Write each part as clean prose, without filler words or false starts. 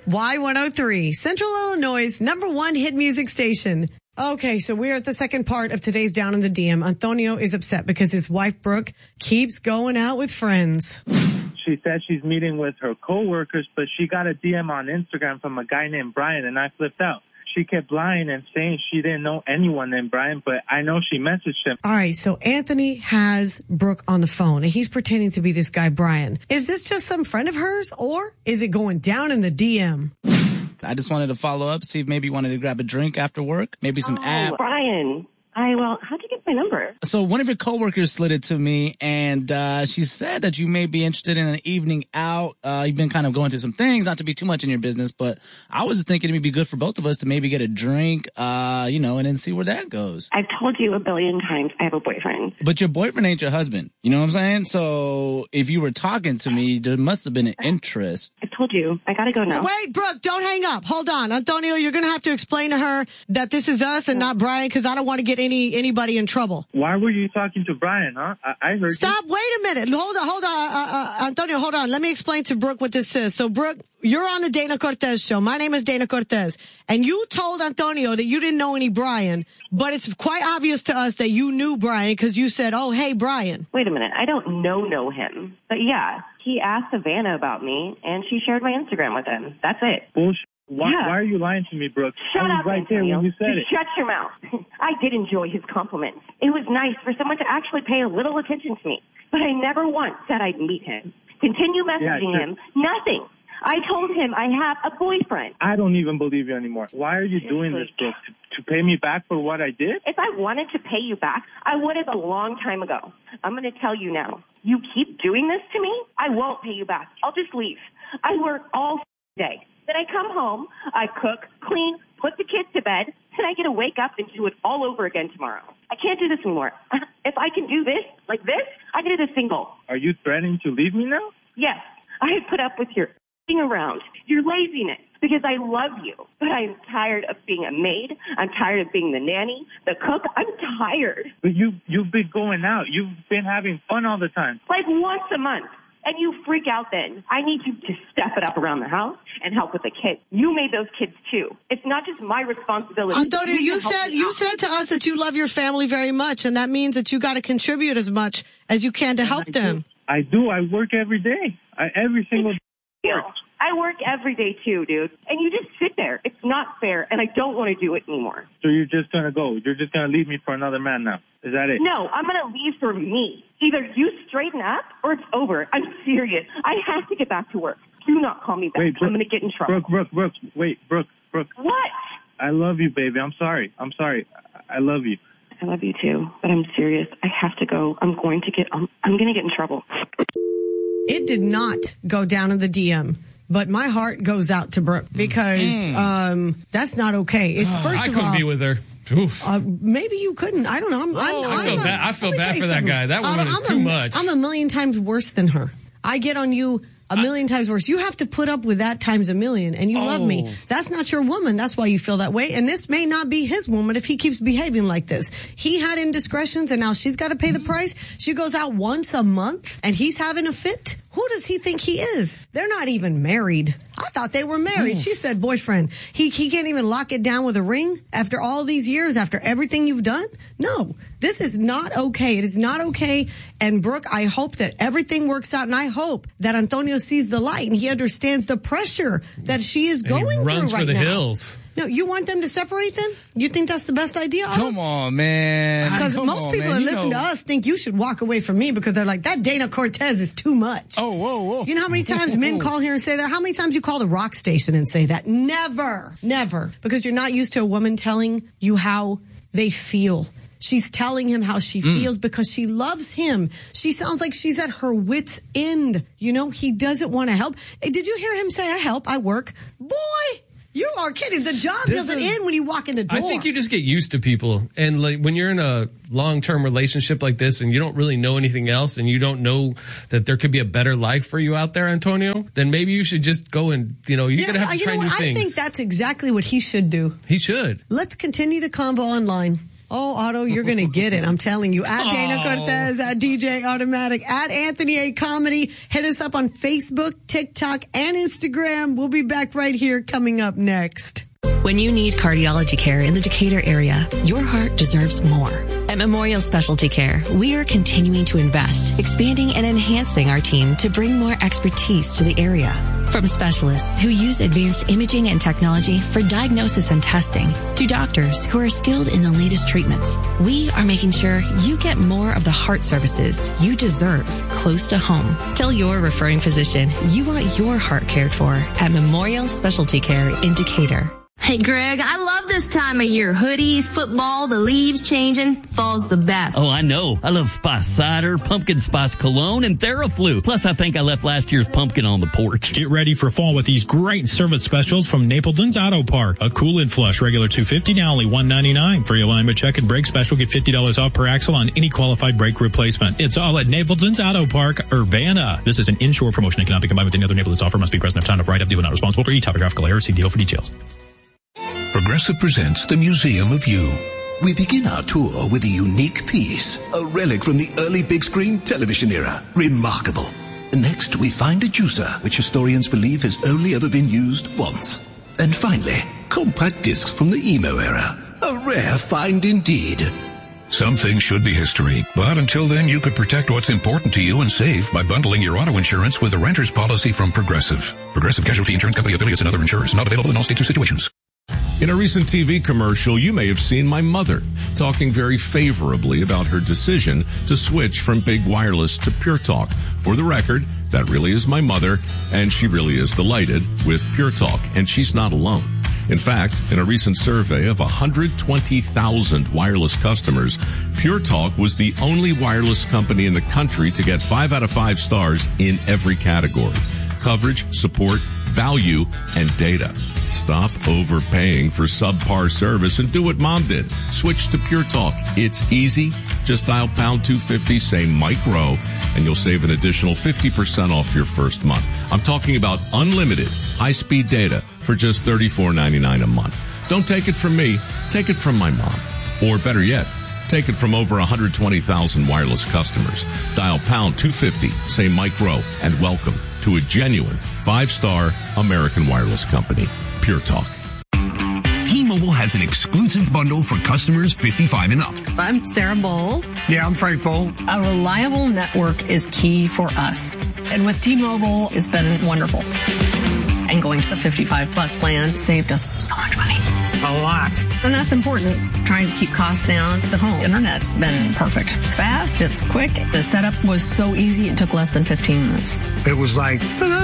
Y103, Central Illinois' #1 hit music station. Okay, so we're at the second part of today's Down in the DM. Antonio is upset because his wife, Brooke, keeps going out with friends. She said she's meeting with her coworkers, but she got a DM on Instagram from a guy named Brian, and I flipped out. She kept lying and saying she didn't know anyone named Brian, but I know she messaged him. All right, so Anthony has Brooke on the phone, and he's pretending to be this guy, Brian. Is this just some friend of hers, or is it going down in the DM? I just wanted to follow up, see if maybe you wanted to grab a drink after work, maybe some app. Brian. How'd you get my number? So one of your coworkers slid it to me, and she said that you may be interested in an evening out. You've been kind of going through some things, not to be too much in your business, but I was thinking it would be good for both of us to maybe get a drink, and then see where that goes. I've told you a billion times I have a boyfriend. But your boyfriend ain't your husband. You know what I'm saying? So if you were talking to me, there must have been an interest. I told you. I gotta go now. Wait, Brooke, don't hang up. Hold on. Antonio, you're going to have to explain to her that this is us and not Brian, because I don't want to get anybody in trouble. Why were you talking to Brian, huh? I heard Stop. you. Wait a minute. Hold on. Antonio, hold on. Let me explain to Brooke what this is. So, Brooke, you're on the Dana Cortez show. My name is Dana Cortez. And you told Antonio that you didn't know any Brian, but it's quite obvious to us that you knew Brian because you said, oh, hey, Brian. Wait a minute. I don't know him. But yeah, he asked Savannah about me, and she shared my Instagram with him. That's it. Bullshit. Why are you lying to me, Brooke? Shut I was up, right there Antonio. when you said it. Shut your mouth. I did enjoy his compliments. It was nice for someone to actually pay a little attention to me. But I never once said I'd meet him. Continue messaging him. Nothing. I told him I have a boyfriend. I don't even believe you anymore. Why are you doing this, Brooke? To pay me back for what I did? If I wanted to pay you back, I would have a long time ago. I'm going to tell you now. You keep doing this to me, I won't pay you back. I'll just leave. I work all day. Then I come home, I cook, clean, put the kids to bed, and I get to wake up and do it all over again tomorrow. I can't do this anymore. If I can do this, like this, I can do this single. Are you threatening to leave me now? Yes, I have put up with your around, your laziness, because I love you. But I'm tired of being a maid. I'm tired of being the nanny, the cook. I'm tired. But you've been going out. You've been having fun all the time. Like once a month. And you freak out then. I need you to step it up around the house and help with the kids. You made those kids too. It's not just my responsibility. Antonio, you said to us that you love your family very much, and that means that you got to contribute as much as you can to help them. I do. I work every day. Every single day. I work every day too, dude. And you just sit there. It's not fair, and I don't want to do it anymore. So you're just going to go. You're just going to leave me for another man now. Is that it? No, I'm going to leave for me. Either you straighten up or it's over. I'm serious. I have to get back to work. Do not call me back. Wait, Brooke, I'm going to get in trouble. Brooke. Wait, Brooke. What? I love you, baby. I'm sorry. I love you. I love you too, but I'm serious. I have to go. I'm going to get in trouble. It did not go down in the DM. But my heart goes out to Brooke because that's not okay. It's first I of couldn't all, be with her. Oof. Maybe you couldn't. I don't know. I feel bad for that guy. That woman is too much. I'm a million times worse than her. I get on you a million times worse. You have to put up with that times a million, and you love me. That's not your woman. That's why you feel that way. And this may not be his woman if he keeps behaving like this. He had indiscretions, and now she's got to pay the price. She goes out once a month, and he's having a fit. Who does he think he is? They're not even married. I thought they were married. She said boyfriend. He can't even lock it down with a ring after all these years, after everything you've done? No, this is not okay. It is not okay. And Brooke, I hope that everything works out, and I hope that Antonio sees the light and he understands the pressure that she is going through right now. Runs for the hills. No, you want them to separate then? You think that's the best idea? Come on, man. Because most people that listen to us think you should walk away from me because they're like, that Dana Cortez is too much. Oh, whoa. You know how many times men call here and say that? How many times you call the rock station and say that? Never. Because you're not used to a woman telling you how they feel. She's telling him how she feels because she loves him. She sounds like she's at her wit's end. You know, he doesn't want to help. Hey, did you hear him say, I help, I work? Boy! You are kidding. The job doesn't end when you walk in the door. I think you just get used to people. And like when you're in a long-term relationship like this and you don't really know anything else and you don't know that there could be a better life for you out there, Antonio, then maybe you should just go and, you're going to have to try new things. I think that's exactly what he should do. He should. Let's continue the convo online. Oh, Otto, you're going to get it. I'm telling you. At Dana Cortez, at DJ Automatic, at Anthony A. Comedy. Hit us up on Facebook, TikTok, and Instagram. We'll be back right here coming up next. When you need cardiology care in the Decatur area, your heart deserves more. At Memorial Specialty Care, we are continuing to invest, expanding and enhancing our team to bring more expertise to the area. From specialists who use advanced imaging and technology for diagnosis and testing to doctors who are skilled in the latest treatments, we are making sure you get more of the heart services you deserve close to home. Tell your referring physician you want your heart cared for at Memorial Specialty Care in Decatur. Hey, Greg, I love this time of year. Hoodies, football, the leaves changing. Fall's the best. Oh, I know. I love Spice Cider, Pumpkin Spice Cologne, and Theraflu. Plus, I think I left last year's pumpkin on the porch. Get ready for fall with these great service specials from Napleton's Auto Park. A Cool-In Flush, regular $250, now only $199. Free alignment check and brake special, get $50 off per axle on any qualified brake replacement. It's all at Napleton's Auto Park, Urbana. This is an inshore promotion. It cannot be combined with any other Napleton's offer. Must be present at time of write-up. Dealer not responsible for topographical error. See deal for details. Progressive presents the Museum of You. We begin our tour with a unique piece, a relic from the early big screen television era. Remarkable. Next, we find a juicer, which historians believe has only ever been used once. And finally, compact discs from the emo era. A rare find indeed. Some things should be history, but until then you could protect what's important to you and save by bundling your auto insurance with a renter's policy from Progressive. Progressive Casualty Insurance Company affiliates and other insurers. Not available in all states or situations. In a recent TV commercial, you may have seen my mother talking very favorably about her decision to switch from big wireless to Pure Talk. For the record, that really is my mother, and she really is delighted with Pure Talk, and she's not alone. In fact, in a recent survey of 120,000 wireless customers, Pure Talk was the only wireless company in the country to get 5 out of 5 stars in every category: coverage, support, value, and data. Stop overpaying for subpar service and do what Mom did. Switch to Pure Talk. It's easy. Just dial pound 250, say Mike Rowe, and you'll save an additional 50% off your first month. I'm talking about unlimited high-speed data for just $34.99 a month. Don't take it from me. Take it from my mom. Or better yet, take it from over 120,000 wireless customers. Dial pound 250, say Mike Rowe, and welcome to a genuine 5-star American wireless company, Pure Talk. T-Mobile has an exclusive bundle for customers 55 and up. I'm Sarah Bowl. Yeah, I'm Frank Bowl. A reliable network is key for us. And with T-Mobile, it's been wonderful. And going to the 55 plus plan saved us so much money. A lot. And that's important. Trying to keep costs down. The home internet's been perfect. It's fast. It's quick. The setup was so easy. It took less than 15 minutes. It was like,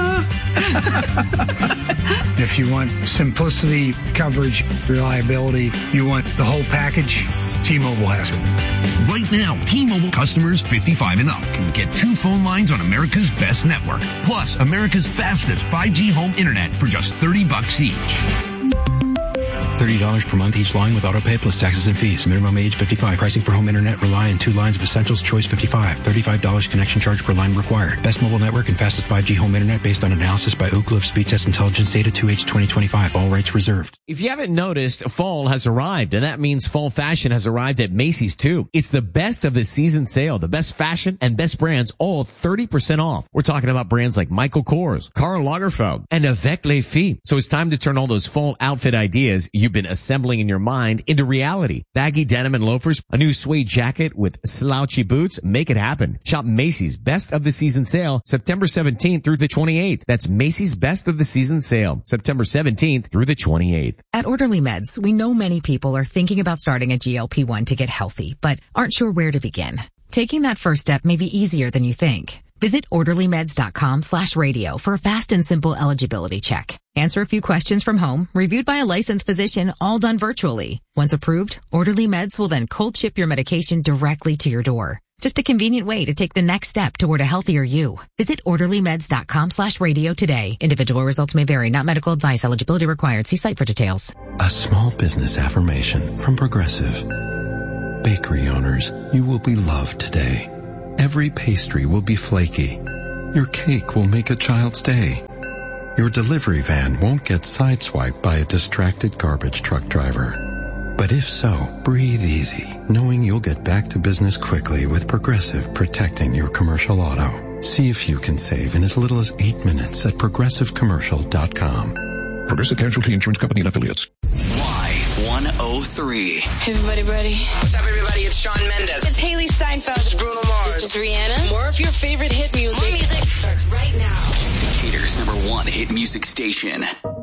if you want simplicity, coverage, reliability, you want the whole package, T-Mobile has it. Right now, T-Mobile customers 55 and up can get 2 phone lines on America's best network, plus America's fastest 5G home internet for just $30 each. $30 per month each line with autopay plus taxes and fees. Minimum age 55. Pricing for home internet rely on 2 lines of essentials. Choice 55. $35 connection charge per line required. Best mobile network and fastest 5G home internet based on analysis by Oak Cliff Speed Test Intelligence Data 2H 2025. All rights reserved. If you haven't noticed, fall has arrived, and that means fall fashion has arrived at Macy's too. It's the best of the season sale. The best fashion and best brands all 30% off. We're talking about brands like Michael Kors, Karl Lagerfeld, and Avec Les Filles. So it's time to turn all those fall outfit ideas you've been assembling in your mind into reality. Baggy denim and loafers, a new suede jacket with slouchy boots. Make it happen. Shop Macy's Best of the Season Sale September 17th through the 28th. That's Macy's Best of the Season Sale September 17th through the 28th. At Orderly Meds, we know many people are thinking about starting a GLP-1 to get healthy, but aren't sure where to begin. Taking that first step may be easier than you think. Visit orderlymeds.com/radio for a fast and simple eligibility check. Answer a few questions from home, reviewed by a licensed physician, all done virtually. Once approved, Orderly Meds will then cold ship your medication directly to your door. Just a convenient way to take the next step toward a healthier you. Visit orderlymeds.com/radio today. Individual results may vary, not medical advice. Eligibility required. See site for details. A small business affirmation from Progressive. Bakery owners, you will be loved today. Every pastry will be flaky. Your cake will make a child's day. Your delivery van won't get sideswiped by a distracted garbage truck driver. But if so, breathe easy, knowing you'll get back to business quickly with Progressive protecting your commercial auto. See if you can save in as little as 8 minutes at progressivecommercial.com. Progressive Casualty Insurance Company and Affiliates. Y103. Hey, everybody ready? What's up, everybody? It's Shawn Mendes. It's Haley Steinfeld. This is Bruno Mars. This is Rihanna. More of your favorite hit music. More music starts right now. Decatur's #1 hit music station.